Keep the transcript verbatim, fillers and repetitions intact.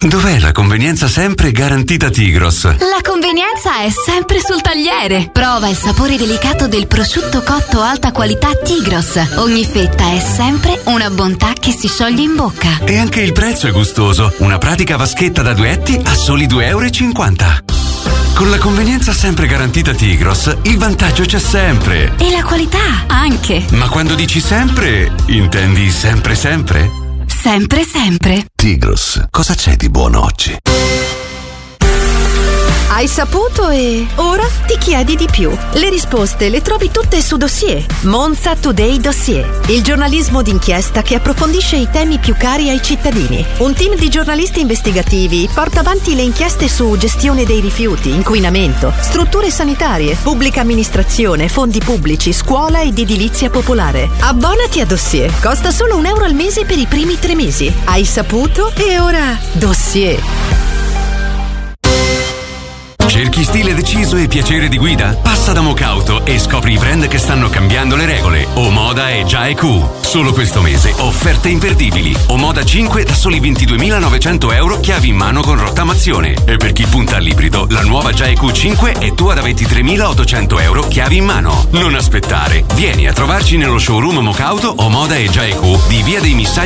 Dov'è la convenienza sempre garantita Tigros? La convenienza è sempre sul tagliere. Prova il sapore delicato del prosciutto cotto alta qualità Tigros. Ogni fetta è sempre una bontà che si scioglie in bocca. E anche il prezzo è gustoso. Una pratica vaschetta da duetti a soli due euro e cinquanta. Con la convenienza sempre garantita Tigros, il vantaggio c'è sempre. E la qualità anche. Ma quando dici sempre, intendi sempre sempre? Sempre sempre. Tigros, cosa c'è di buono oggi? Hai saputo e ora ti chiedi di più. Le risposte le trovi tutte su Dossier. Monza Today Dossier, il giornalismo d'inchiesta che approfondisce i temi più cari ai cittadini. Un team di giornalisti investigativi porta avanti le inchieste su gestione dei rifiuti, inquinamento, strutture sanitarie, pubblica amministrazione, fondi pubblici, scuola ed edilizia popolare. Abbonati a Dossier. Costa solo un euro al mese per i primi tre mesi. Hai saputo e ora Dossier. Cerchi stile deciso e piacere di guida? Passa da Mocauto e scopri i brand che stanno cambiando le regole. Omoda e Gia e Q. Solo questo mese offerte imperdibili. Omoda cinque da soli ventiduemilanovecento euro, chiavi in mano con rottamazione. E per chi punta all'ibrido, la nuova Gia e Q cinque è tua da ventitremilaottocento euro, chiavi in mano. Non aspettare. Vieni a trovarci nello showroom Mocauto, Omoda e Gia e Q di Via dei Missagli